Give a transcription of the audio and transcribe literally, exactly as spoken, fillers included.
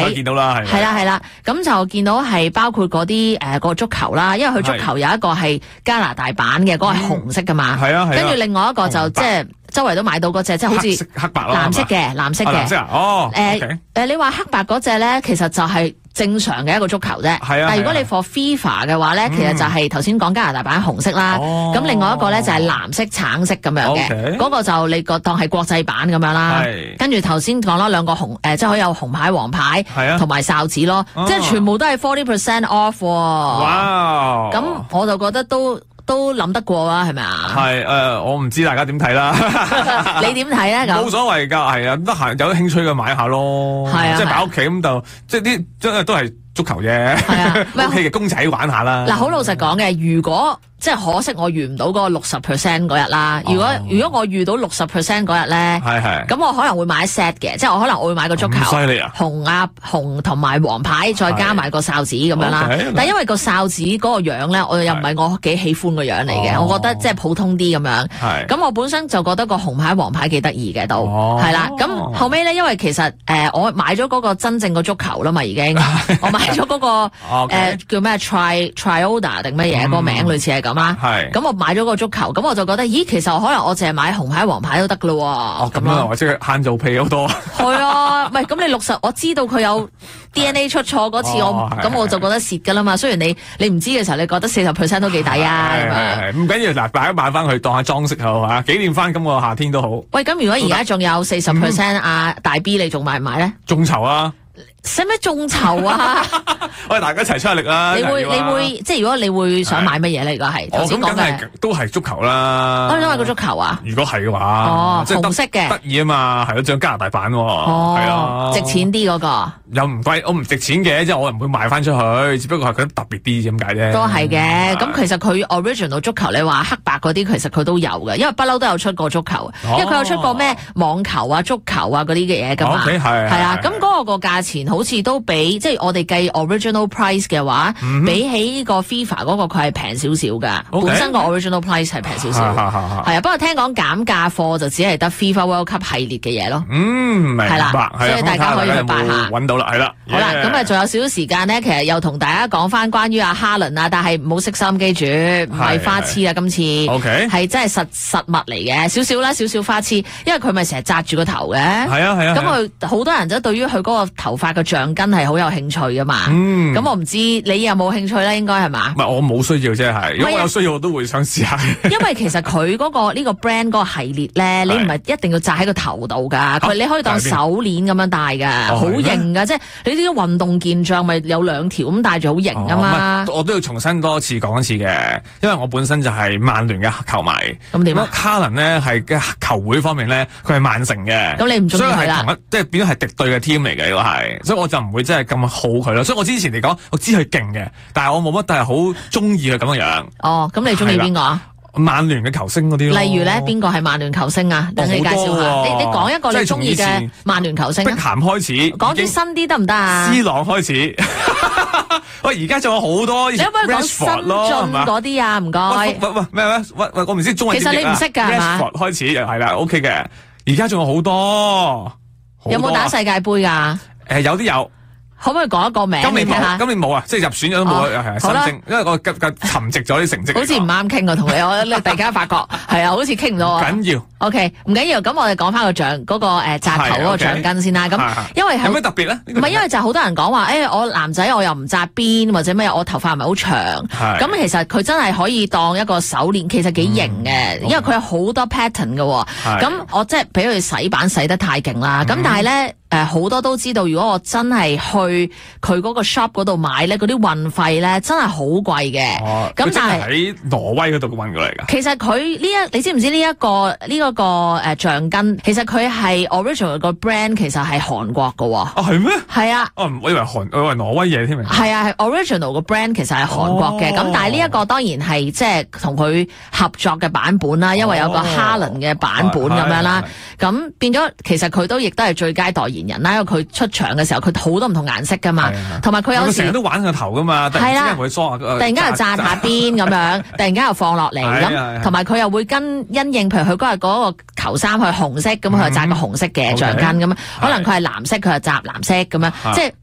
可以見到啦，係。 係啦係啦，咁就見到係包括嗰啲誒個足球啦，因為佢足球有一個係加拿大版嘅，嗰、嗰個係紅色噶嘛。 係啊係啊。 跟住另外一個就即係周圍都買到嗰隻，即係好似黑白啦， 藍色嘅藍色嘅。 藍色啊，哦。 誒、 okay. 誒，你話黑白嗰隻咧，其實就係正常嘅一個足球啫。 係啊。 但係如果你 for FIFA 嘅話咧，其實就係頭先講加拿大版紅色啦。咁、哦、另外一個咧就係藍色、橙色咁樣嘅。嗰、okay. 個就你個當係國際版咁樣啦。跟住頭先講啦，兩個紅誒，即係可以有紅牌、黃牌，同埋哨子咯。哦、即係全部都係 forty percent off。哇！咁我就覺得都。都諗得過啊，係咪啊？係誒、呃，我唔知大家點睇啦。你點睇咧？咁冇所謂噶，係啊，得閒有興趣嘅買下咯。係啊，即係擺屋企咁就，即係啲即係都係足球啫。係啊，屋企嘅公仔玩下啦。嗱，好老實講嘅，如果即係可惜我遇唔到嗰個六十 percent 嗰日啦。如果、哦、如果我遇到六十 percent 嗰日咧，係係，咁我可能會買 set 嘅，即係我可能我會買個足球，犀利啊！紅啊紅同埋黃牌，再加埋個哨子咁樣啦。Okay, 但係因為個哨子嗰個樣咧，我又唔係我幾喜歡個樣嚟嘅，我覺得即係普通啲咁樣。係。咁我本身就覺得個紅牌黃牌幾得意嘅都，係啦。咁後尾咧，因為其實誒、呃、我買咗嗰個真正個足球啦嘛，已經我買咗嗰、嗰個誒、呃、叫咩 Tri Trioda 定乜嘢個名類似係咁啦。係。咁我買咗個足球，咁我就覺得，咦，其實可能我淨係買紅牌黃牌都得噶咯。哦，咁樣我即係慳做屁好多。係啊，唔係咁你六十，我知道佢有 D N A 出錯嗰次，我咁我就覺得蝕噶啦嘛。雖然你你唔知嘅時候，你覺得四十 percent 都幾抵啊。係係係，唔緊要，嗱，大家買翻去當下裝飾好啊，紀念翻今個夏天都好。喂，咁如果而家仲有四十 percent 啊大 B，你仲買唔買咧？眾籌啊！使咩眾籌啊？喂，大家一齊出下力啦！你會你會即係如果你會想買乜嘢咧？如果係頭先講嘅，都係足球啦。我想買個足球啊！如果係嘅話，哦，紅色嘅得意啊嘛，係咯，張加拿大版喎，係啊，值錢啲嗰個又唔貴，我唔值錢嘅，即係我又唔會賣翻出去，只不過係覺得特別啲咁解啫。都係嘅，咁其實佢 original 足球，你話黑白嗰啲，其實佢都有嘅，因為不嬲都有出過足球，因為佢有出過咩網球啊、足球啊嗰啲嘅嘢噶嘛。係係啊，咁嗰個個價錢好似都比即係我哋計 original price 嘅話，嗯、比起呢個 FIFA 嗰個佢係平少少噶。Okay? 本身個 original price 係平少少，係啊。不過聽講減價貨就只係得 FIFA World Cup 系列嘅嘢咯。嗯，明白。係啦，所以大家可以去拜下。揾到啦，係啦。好啦，咁啊，仲有少少時間咧，其實又同大家講翻關於阿哈倫啊，但係唔好識心機住，唔係花痴啊，今次。OK。係真係實實物嚟嘅，少少啦，少少花痴，因為佢咪成日紮住個頭嘅。係啊係啊。咁佢好多人都對於佢嗰個頭髮嘅橡筋係好有興趣噶嘛。嗯。咁我唔知你有冇興趣咧？應該係嘛？唔係我冇需要啫，係。如果我有需要，我都會想試下。因為其實佢嗰個呢個 brand 嗰個系列咧，你唔係一定要紮喺個頭度噶，佢你可以當手鏈咁樣戴噶，好型噶，即係你啲運動健將咪有兩條咁戴住好型噶嘛。我都要重新多次講一次嘅，因為我本身就係曼聯嘅球迷。咁點啊？卡倫呢係嘅球會方面咧，佢係曼城嘅。咁你唔中意佢啦？所以係同一即係變咗係敵對嘅 team 嚟嘅，呢個係，所以我就唔會真係咁好佢咯。所以我之前嚟講，我知佢勁嘅，但係我冇乜，但係好中意佢咁嘅樣。哦，咁你中意邊個啊？曼聯嘅球星嗰啲咯，例如咧邊個係曼聯球星啊？等你介紹下，你你講一個你中意嘅曼聯球星。碧咸開始，講啲新啲得唔得啊？C朗開始，喂，而家仲有好多，你可唔可以講新進嗰啲啊？唔該。喂喂咩咩？喂喂，我唔知中文。其實你唔識㗎係嘛？開始又係啦 ，OK 嘅。而家仲有好多，有冇打世界盃㗎？誒，有啲有。可唔可以講一個名？今年冇，今年冇啊！即係入選咗都冇啊！係新政，因為我急急沉寂咗啲成績。好似唔啱傾啊，同你我你大家發覺係啊，好似傾唔到啊。緊要 OK，唔緊要。咁我哋講翻個獎嗰個誒紮頭嗰個橡筋先啦。咁因為有咩特別咧？唔係因為就好多人講話誒，我男仔我又唔紮辮或者咩，我頭髮唔係好長。咁其實佢真係可以當一個手鏈，其實幾型嘅，因為佢有好多 pattern 嘅。咁我即係俾佢洗版洗得太勁啦。咁但係咧。誒，好多都知道，如果我真係去佢嗰個 shop 嗰度買咧，嗰啲運費咧真係好貴嘅。哦，咁但係喺挪威嗰度運過嚟噶。其實佢呢一，你知唔知呢一個呢一個誒橡筋？其實佢係 original 個 brand，其實係韓國噶。哦，係咩？係啊。哦，我以為韓，我以為挪威嘢添。係啊，係 original 個 brand，其實係韓國嘅。咁但係呢一個當然係即係同佢合作嘅版本啦，因為有個哈倫嘅版本咁樣啦。咁變咗，其實佢都亦都係最佳代言人啦，因為佢出場嘅時候，佢好多唔同顏色噶嘛，同埋佢有時成日都玩個頭噶嘛，突然之間會梳下，突然間又紮下邊咁樣，突然間又放落嚟咁，同埋佢又會跟因應，譬如佢嗰日嗰個球衫係紅色，咁佢就紮個紅色嘅橡筋咁樣，可能佢係藍色，佢就紮藍色咁樣，即係。